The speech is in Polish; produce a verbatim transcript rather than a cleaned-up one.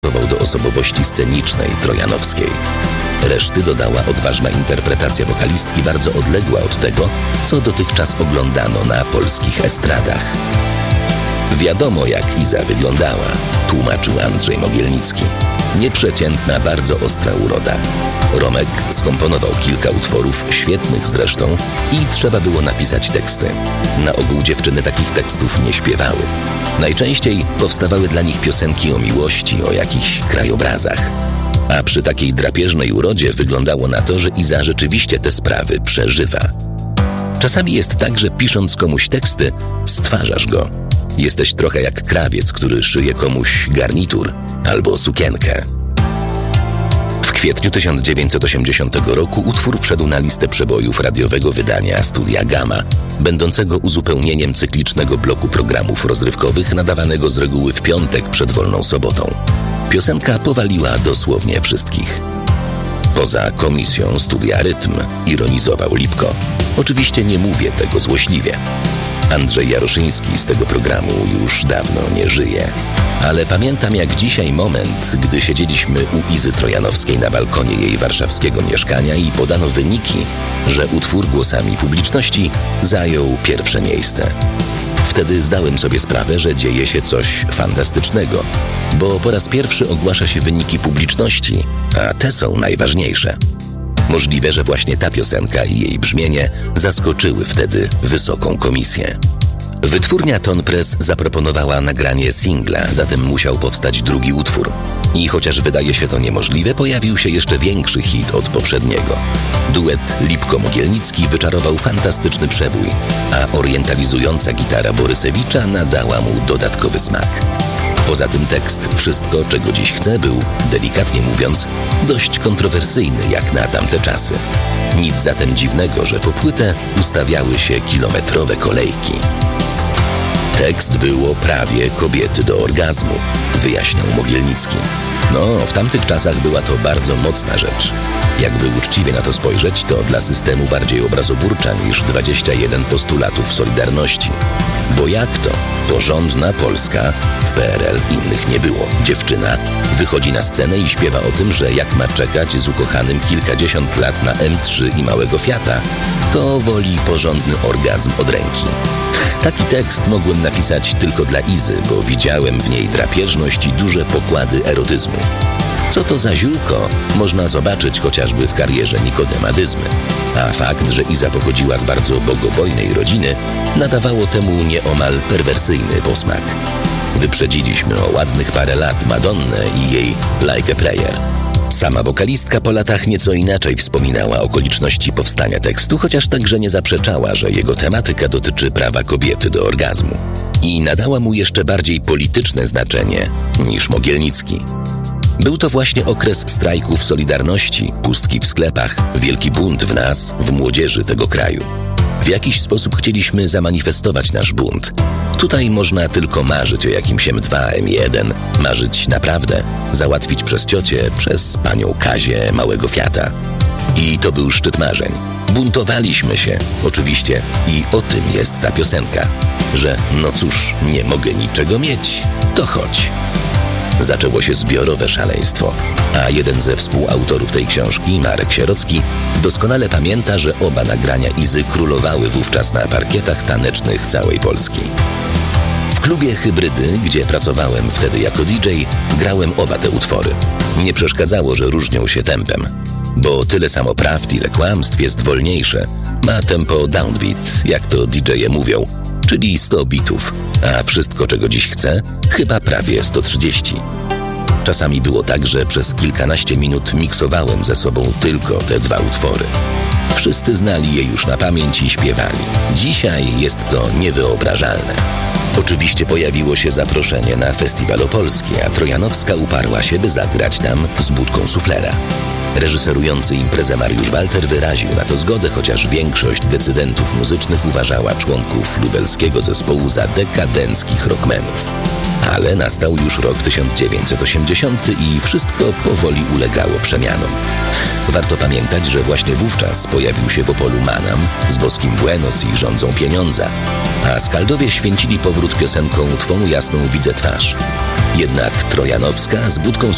do osobowości scenicznej trojanowskiej. Reszty dodała odważna interpretacja wokalistki, bardzo odległa od tego, co dotychczas oglądano na polskich estradach. Wiadomo, jak Iza wyglądała, tłumaczył Andrzej Mogielnicki. Nieprzeciętna, bardzo ostra uroda. Romek skomponował kilka utworów, świetnych zresztą, i trzeba było napisać teksty. Na ogół dziewczyny takich tekstów nie śpiewały. Najczęściej powstawały dla nich piosenki o miłości, o jakichś krajobrazach. A przy takiej drapieżnej urodzie wyglądało na to, że Iza rzeczywiście te sprawy przeżywa. Czasami jest tak, że pisząc komuś teksty, stwarzasz go. Jesteś trochę jak krawiec, który szyje komuś garnitur albo sukienkę. W kwietniu tysiąc dziewięćset osiemdziesiątego roku utwór wszedł na listę przebojów radiowego wydania Studia Gamma, będącego uzupełnieniem cyklicznego bloku programów rozrywkowych nadawanego z reguły w piątek przed wolną sobotą. Piosenka powaliła dosłownie wszystkich. Poza komisją Studia Rytm, ironizował Lipko. Oczywiście nie mówię tego złośliwie. Andrzej Jaroszyński z tego programu już dawno nie żyje. Ale pamiętam jak dzisiaj moment, gdy siedzieliśmy u Izy Trojanowskiej na balkonie jej warszawskiego mieszkania i podano wyniki, że utwór głosami publiczności zajął pierwsze miejsce. Wtedy zdałem sobie sprawę, że dzieje się coś fantastycznego, bo po raz pierwszy ogłasza się wyniki publiczności, a te są najważniejsze. Możliwe, że właśnie ta piosenka i jej brzmienie zaskoczyły wtedy wysoką komisję. Wytwórnia Ton Press zaproponowała nagranie singla, zatem musiał powstać drugi utwór. I chociaż wydaje się to niemożliwe, pojawił się jeszcze większy hit od poprzedniego. Duet Lipko-Mogielnicki wyczarował fantastyczny przebój, a orientalizująca gitara Borysewicza nadała mu dodatkowy smak. Poza tym tekst Wszystko, czego dziś chcę był, delikatnie mówiąc, dość kontrowersyjny jak na tamte czasy. Nic zatem dziwnego, że po płytę ustawiały się kilometrowe kolejki. Tekst było prawie kobiety do orgazmu, wyjaśniał Mogielnicki. No, w tamtych czasach była to bardzo mocna rzecz. Jakby uczciwie na to spojrzeć, to dla systemu bardziej obrazoburcza niż dwadzieścia jeden postulatów Solidarności. Bo jak to? Porządna Polska, w P R L innych nie było. Dziewczyna wychodzi na scenę i śpiewa o tym, że jak ma czekać z ukochanym kilkadziesiąt lat na M trzy i małego Fiata, to woli porządny orgazm od ręki. Taki tekst mogłem napisać tylko dla Izy, bo widziałem w niej drapieżność i duże pokłady erotyzmu. Co to za ziółko, można zobaczyć chociażby w karierze Nikodema Dyzmy. A fakt, że Iza pochodziła z bardzo bogobojnej rodziny, nadawało temu nieomal perwersyjny posmak. Wyprzedziliśmy o ładnych parę lat Madonnę i jej Like a Prayer. Sama wokalistka po latach nieco inaczej wspominała okoliczności powstania tekstu, chociaż także nie zaprzeczała, że jego tematyka dotyczy prawa kobiety do orgazmu. I nadała mu jeszcze bardziej polityczne znaczenie niż Mogielnicki. Był to właśnie okres strajków Solidarności, pustki w sklepach, wielki bunt w nas, w młodzieży tego kraju. W jakiś sposób chcieliśmy zamanifestować nasz bunt. Tutaj można tylko marzyć o jakimś M dwa, M jeden, marzyć naprawdę, załatwić przez ciocię, przez panią Kazię małego Fiata. I to był szczyt marzeń. Buntowaliśmy się, oczywiście, i o tym jest ta piosenka, że no cóż, nie mogę niczego mieć, to chodź. Zaczęło się zbiorowe szaleństwo, a jeden ze współautorów tej książki, Marek Sierocki, doskonale pamięta, że oba nagrania Izy królowały wówczas na parkietach tanecznych całej Polski. W klubie Hybrydy, gdzie pracowałem wtedy jako D J, grałem oba te utwory. Nie przeszkadzało, że różnią się tempem, bo tyle samo prawd, ile kłamstw jest wolniejsze. Ma tempo downbeat, jak to D J-e mówią, czyli sto bitów, a Wszystko, czego dziś chcę, chyba prawie sto trzydzieści. Czasami było tak, że przez kilkanaście minut miksowałem ze sobą tylko te dwa utwory. Wszyscy znali je już na pamięć i śpiewali. Dzisiaj jest to niewyobrażalne. Oczywiście pojawiło się zaproszenie na Festiwal Opolski, a Trojanowska uparła się, by zagrać nam z budką suflera. Reżyserujący imprezę Mariusz Walter wyraził na to zgodę, chociaż większość decydentów muzycznych uważała członków lubelskiego zespołu za dekadenckich rockmenów. Ale nastał już rok tysiąc dziewięćset osiemdziesiąty i wszystko powoli ulegało przemianom. Warto pamiętać, że właśnie wówczas pojawił się w Opolu Manam z Boskim Buenos i Rządzą Pieniądza, a Skaldowie święcili powrót piosenką Twą jasną widzę twarz. Jednak Trojanowska z budką